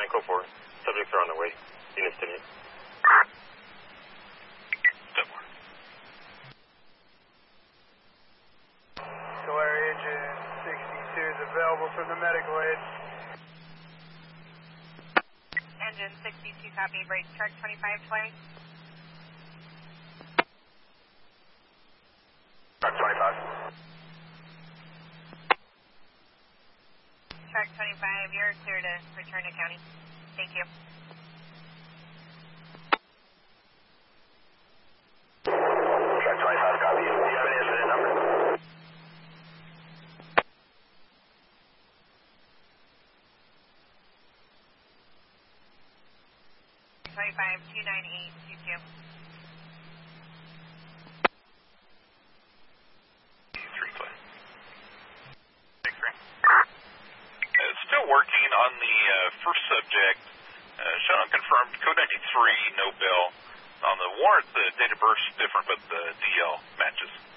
code 4. Subjects are on their way. Units to meet. Solari engine 62 is available from the medical aid. Engine 62 copy, break track 25, Solari. Track 25. Track 25, you're clear to return to county. Thank you. Track 25 copy. Do you have an incident number? 29822. Still working on the first subject. Shown unconfirmed, code 93, no bill. On the warrant, the date of birth is different, but the DL matches.